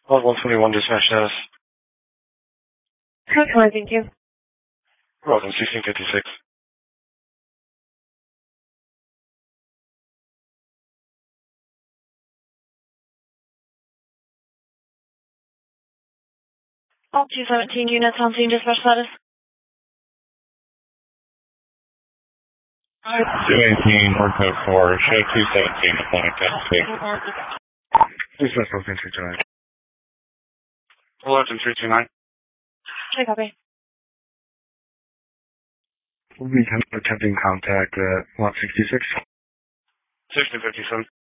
Hold 121 dispatch status. How can I thank you? Welcome, 1656. All 217 units on scene dispatch status. 218, or code 4, show 217, appointment test. Dispatch 10329. 11329. Check copy. We'll be attempting contact at 166. 1657.